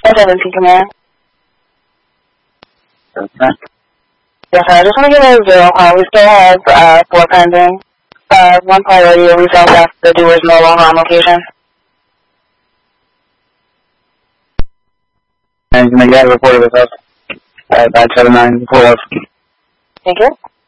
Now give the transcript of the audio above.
1017 Command. Okay. Yes, I just want to give a 0. We still have 4 pending. 1 priority will resolve after the doer is no longer on location. And you can make that report with us at 979 Thank you.